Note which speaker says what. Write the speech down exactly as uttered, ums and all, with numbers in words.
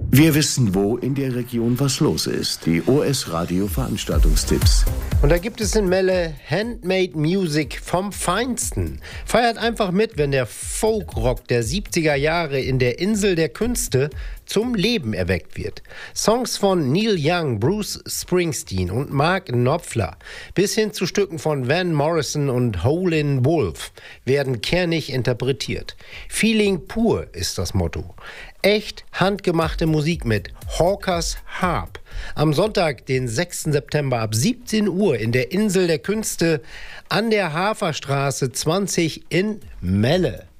Speaker 1: Wir wissen, wo in der Region was los ist. Die O S Radio Veranstaltungstipps.
Speaker 2: Und da gibt es in Melle Handmade Music vom Feinsten. Feiert einfach mit, wenn der Folkrock der siebziger Jahre in der Insel der Künste zum Leben erweckt wird. Songs von Neil Young, Bruce Springsteen und Mark Knopfler bis hin zu Stücken von Van Morrison und Howlin' Wolf werden kernig interpretiert. Feeling pur ist das Motto. Echt handgemachte Musik mit Hawkers Harp. Am Sonntag, den sechsten September ab siebzehn Uhr in der Insel der Künste an der Haferstraße zwanzig in Melle.